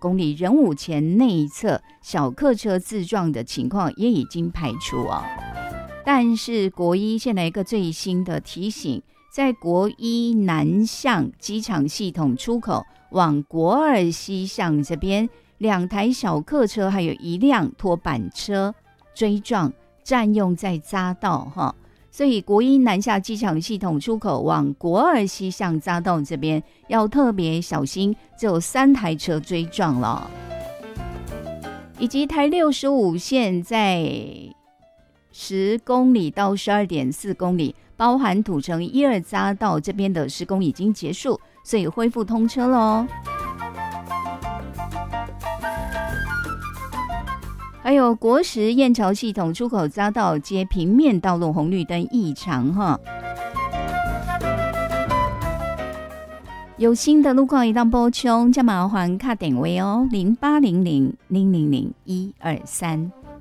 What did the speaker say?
公里仁武前内侧小客车自撞的情况也已经排除哦。但是国一现在一个最新的提醒，在国一南向机场系统出口往国二西向这边，2台小客车还有1辆拖板车追撞，占用在匝道哈。所以国一南下机场系统出口往国二西向匝道这边要特别小心，只有3台车追撞了。以及台65线在10公里到12.4公里，包含土城1、2匝道这边的施工已经结束，所以恢复通车咯。还有国10燕巢系统出口匝道接平面道路红绿灯异常哈。有新的路况一旦补充，就麻烦打电话哦，0800 000 123。